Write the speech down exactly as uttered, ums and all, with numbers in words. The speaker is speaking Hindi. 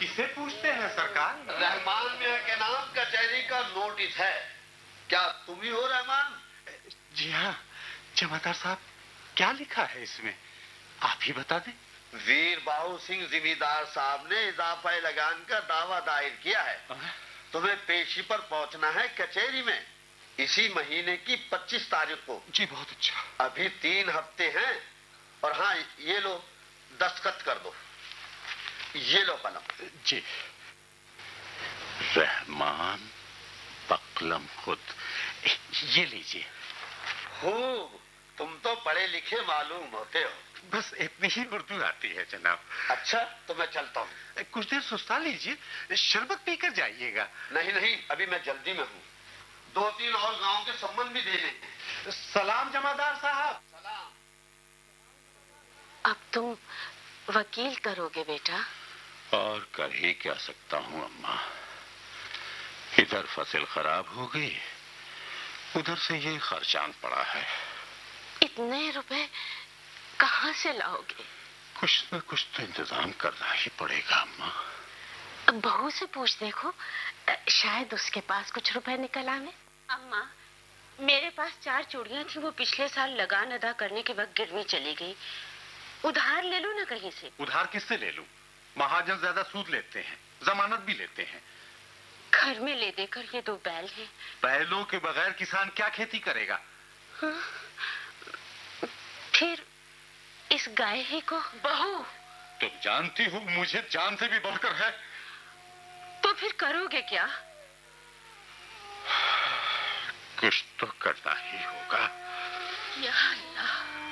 किसे पूछते हैं सरकार? रहमान मियां के नाम कचहरी का नोटिस है। क्या तुम ही हो रहमान? जी हाँ जमादार साहब, क्या लिखा है इसमें आप ही बता दें। वीर बाहू सिंह जिमीदार साहब ने इजाफा लगान का दावा दायर किया है। तुम्हें पेशी पर पहुंचना है कचहरी में इसी महीने की पच्चीस तारीख को। जी बहुत अच्छा। अभी तीन हफ्ते हैं। और हाँ ये लो दस्तखत कर दो। ये लो कलम। जी। रहमान पकलम खुद, ये लीजिए। हो तुम तो पढ़े लिखे मालूम होते हो। बस इतनी ही उर्दू आती है जनाब। अच्छा तो मैं चलता हूँ। कुछ देर सुस्ता लीजिए, शरबत पीकर जाइएगा। नहीं नहीं अभी मैं जल्दी में हूँ। दो तीन और गांव के संबंध भी देने हैं। सलाम जमादार साहब। सलाम। अब तुम वकील करोगे बेटा? और कर ही क्या सकता हूँ अम्मा। इधर फसल खराब हो गई, उधर से ये खर्चान पड़ा है। इतने रुपए कहाँ से लाओगे? कुछ न कुछ तो इंतजाम करना ही पड़ेगा अम्मा। बहू से पूछ देखो, शायद उसके पास कुछ रुपए निकल आवे। अम्मा मेरे पास चार चूड़ियां थी, वो पिछले साल लगान अदा करने के वक्त गिरवी चली गई। उधार ले लो ना कहीं से। उधार किससे ले लूं? महाजन ज्यादा सूद लेते हैं, जमानत भी लेते हैं। घर में ले देकर ये दो बैल हैं। बैलों के बगैर किसान क्या खेती करेगा? हाँ? फिर इस गाय ही को। बहू तुम जानती हो मुझे जान से भी बढ़कर है। तो फिर करोगे क्या? कुछ तो करना ही होगा। या अल्लाह।